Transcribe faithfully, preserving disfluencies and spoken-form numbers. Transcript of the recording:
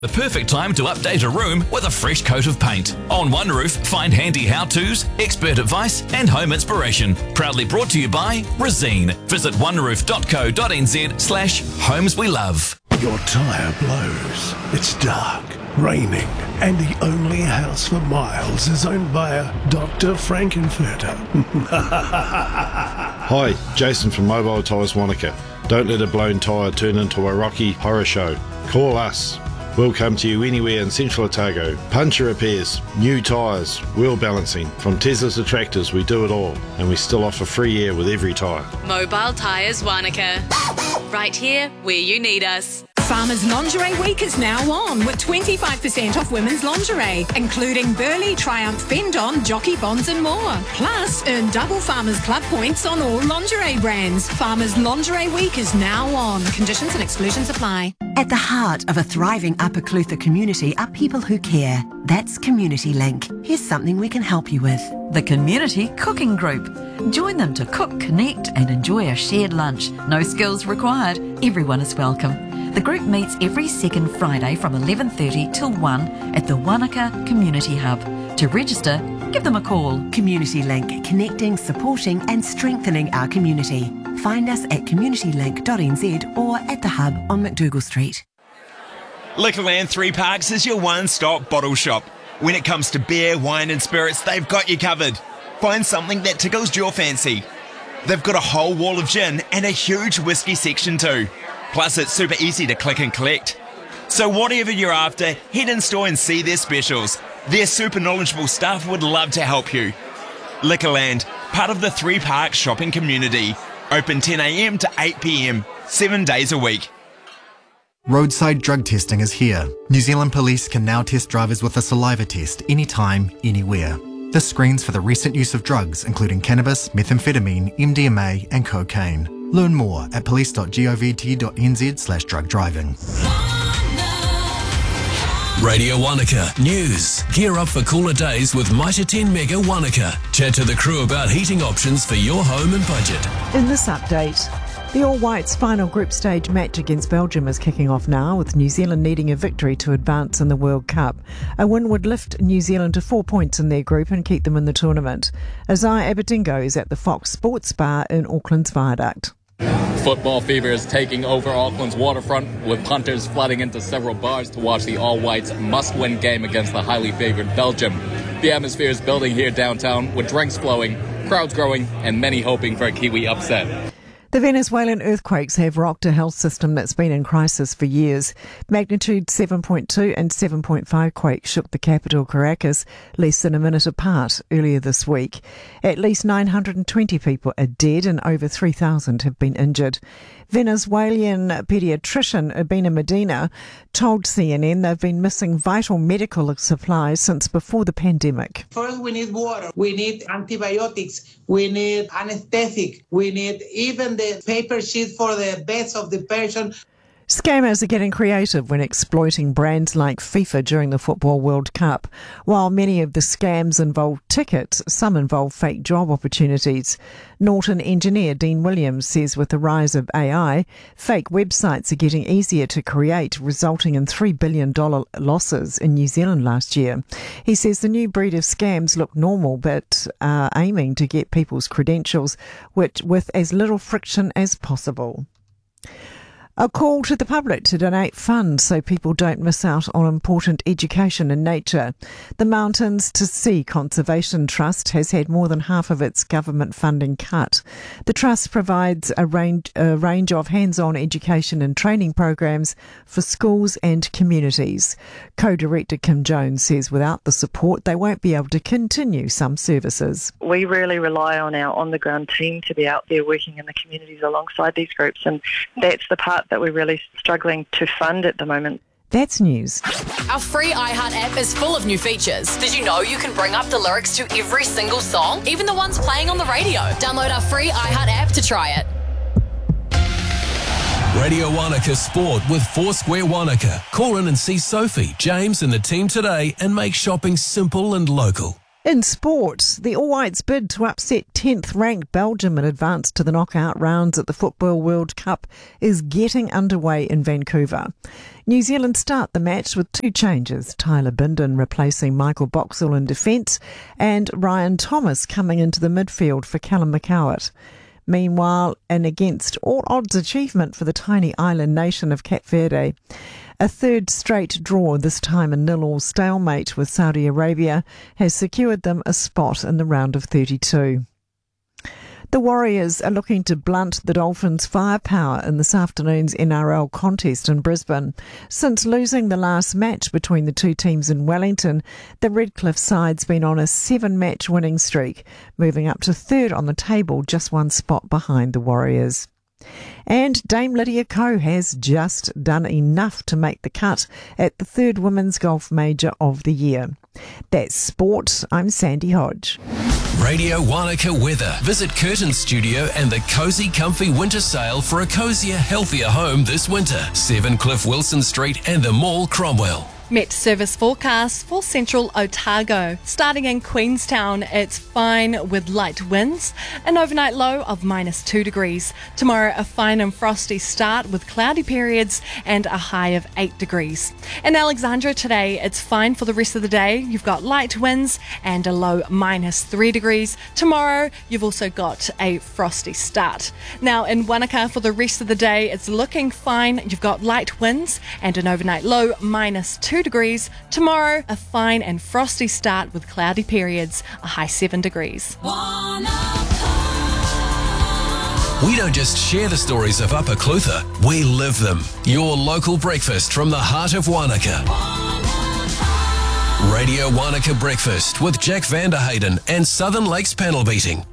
The perfect time to update a room with a fresh coat of paint. On One Roof, find handy how-tos, expert advice and home inspiration. Proudly brought to you by Resene. Visit oneroof.co.nz slash homes we love. Your tyre blows. It's dark, raining, and the only house for miles is owned by a Doctor Frankenfurter. Hi, Jason from Mobile Tyres Wanaka. Don't let a blown tyre turn into a Rocky Horror Show. Call us. We'll come to you anywhere in Central Otago. Puncture repairs, new tyres, wheel balancing. From Teslas to tractors, we do it all. And we still offer free air with every tyre. Mobile Tyres Wanaka. Right here where you need us. Farmers Lingerie Week is now on with twenty-five percent off women's lingerie, including Burley, Triumph, Fendon, Jockey Bonds and more. Plus, earn double Farmers Club points on all lingerie brands. Farmers Lingerie Week is now on. Conditions and exclusions apply. At the heart of a thriving Upper Clutha community are people who care. That's Community Link. Here's something we can help you with. The Community Cooking Group. Join them to cook, connect and enjoy a shared lunch. No skills required. Everyone is welcome. The group meets every second Friday from eleven thirty till one at the Wanaka Community Hub. To register, give them a call. Community Link, connecting, supporting and strengthening our community. Find us at community link dot n z or at the Hub on McDougall Street. Liquorland Three Parks is your one-stop bottle shop. When it comes to beer, wine and spirits, they've got you covered. Find something that tickles your fancy. They've got a whole wall of gin and a huge whiskey section too. Plus, it's super easy to click and collect. So whatever you're after, head in store and see their specials. Their super knowledgeable staff would love to help you. Liquorland, part of the Three Parks shopping community. Open ten a m to eight p m, seven days a week. Roadside drug testing is here. New Zealand Police can now test drivers with a saliva test anytime, anywhere. This screens for the recent use of drugs, including cannabis, methamphetamine, M D M A and cocaine. Learn more at police dot govt dot n z slash drug driving. Radio Wanaka News. Gear up for cooler days with Mitre ten Mega Wanaka. Chat to the crew about heating options for your home and budget. In this update, the All Whites final group stage match against Belgium is kicking off now, with New Zealand needing a victory to advance in the World Cup. A win would lift New Zealand to four points in their group and keep them in the tournament. Isaiah Aberdingo is at the Fox Sports Bar in Auckland's Viaduct. Football fever is taking over Auckland's waterfront, with punters flooding into several bars to watch the All Whites must-win game against the highly favoured Belgium. The atmosphere is building here downtown, with drinks flowing, crowds growing, and many hoping for a Kiwi upset. The Venezuelan earthquakes have rocked a health system that's been in crisis for years. Magnitude seven point two and seven point five quakes shook the capital, Caracas, less than a minute apart earlier this week. At least nine hundred twenty people are dead and over three thousand have been injured. Venezuelan paediatrician Urbina Medina told C N N they've been missing vital medical supplies since before the pandemic. First, we need water, we need antibiotics, we need anesthetic, we need even the paper sheet for the beds of the patient. Scammers are getting creative when exploiting brands like FIFA during the Football World Cup. While many of the scams involve tickets, some involve fake job opportunities. Norton engineer Dean Williams says with the rise of A I, fake websites are getting easier to create, resulting in three billion dollars losses in New Zealand last year. He says the new breed of scams look normal but are aiming to get people's credentials which, with as little friction as possible. A call to the public to donate funds so people don't miss out on important education in nature. The Mountains to Sea Conservation Trust has had more than half of its government funding cut. The trust provides a range, a range of hands-on education and training programs for schools and communities. Co-director Kim Jones says without the support they won't be able to continue some services. We really rely on our on-the-ground team to be out there working in the communities alongside these groups, and that's the part that we're really struggling to fund at the moment. That's news. Our free iHeart app is full of new features. Did you know you can bring up the lyrics to every single song, even the ones playing on the radio? Download our free iHeart app to try it. Radio Wanaka Sport with Foursquare Wanaka. Call in and see Sophie, James and the team today and make shopping simple and local. In sport, the All Whites bid to upset tenth-ranked Belgium and advance to the knockout rounds at the Football World Cup is getting underway in Vancouver. New Zealand start the match with two changes, Tyler Bindon replacing Michael Boxall in defence and Ryan Thomas coming into the midfield for Callum McCowart. Meanwhile, an against all odds achievement for the tiny island nation of Cape Verde, a third straight draw, this time a nil-all stalemate with Saudi Arabia, has secured them a spot in the round of thirty-two. The Warriors are looking to blunt the Dolphins' firepower in this afternoon's N R L contest in Brisbane. Since losing the last match between the two teams in Wellington, the Redcliffe side's been on a seven-match winning streak, moving up to third on the table, just one spot behind the Warriors. And Dame Lydia Ko has just done enough to make the cut at the third Women's Golf Major of the year. That's sport. I'm Sandy Hodge. Radio Wanaka weather. Visit Curtin Studio and the Cozy Comfy Winter Sale for a cozier, healthier home this winter. seven Cliff Wilson Street and the Mall, Cromwell. Met service forecast for central Otago. Starting in Queenstown, it's fine with light winds, an overnight low of minus two degrees. Tomorrow, a fine and frosty start with cloudy periods and a high of eight degrees. In Alexandra today, it's fine for the rest of the day. You've got light winds and a low minus three degrees. Tomorrow, you've also got a frosty start. Now, in Wanaka for the rest of the day, it's looking fine. You've got light winds and an overnight low minus two degrees. Tomorrow, a fine and frosty start with cloudy periods, a high seven degrees. We don't just share the stories of Upper Clutha, we live them. Your local breakfast from the heart of Wanaka. Radio Wanaka Breakfast with Jack Vanderhayden and Southern Lakes Panel Beating.